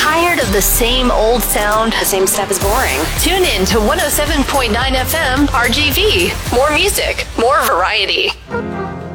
Tired of the same old sound? The same stuff is boring. Tune in to 107.9 FM RGV. More music, more variety.